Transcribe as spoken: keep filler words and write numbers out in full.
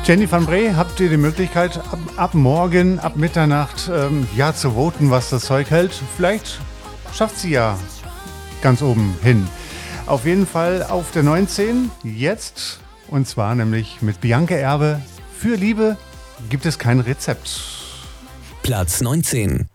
Jenny van Bree, habt ihr die Möglichkeit, ab, ab morgen, ab Mitternacht, ähm, ja, zu voten, was das Zeug hält. Vielleicht schafft sie ja ganz oben hin. Auf jeden Fall auf der neunzehn jetzt, und zwar nämlich mit Bianca Erbe. Für Liebe gibt es kein Rezept. Platz neunzehn.